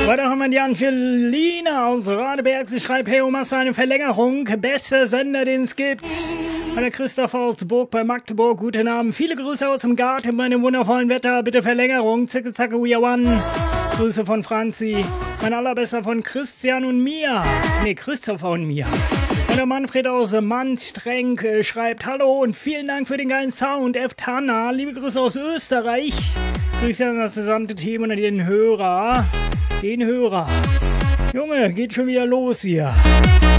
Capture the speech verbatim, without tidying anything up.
Weiter haben wir die Angelina aus Radeberg. Sie schreibt, hey, Oma, eine Verlängerung. Bester Sender, den es gibt. Und der Christoph aus Burg bei Magdeburg. Guten Abend. Viele Grüße aus dem Garten bei dem wundervollen Wetter. Bitte Verlängerung. Zicke, zacke, we are one. Grüße von Franzi. Mein allerbester von Christian und Mia. Nee, Christopher und Mia. Und der Manfred aus Mannstrenk äh, schreibt, hallo und vielen Dank für den geilen Sound. F. Tanna. Liebe Grüße aus Österreich. Grüße an das gesamte Team und an den Hörer. Den Hörer. Junge, geht schon wieder los hier.